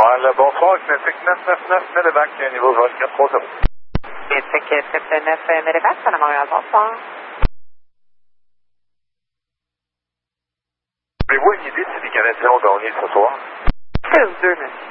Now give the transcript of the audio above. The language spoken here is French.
Voilà, bonsoir, Kinetic 999, Medevac, niveau vol 430. Kinetic 999, Medevac, Panama Montréal, bonsoir. Avez-vous une idée si les Canadiens ont gagné ce soir? 16-2, monsieur.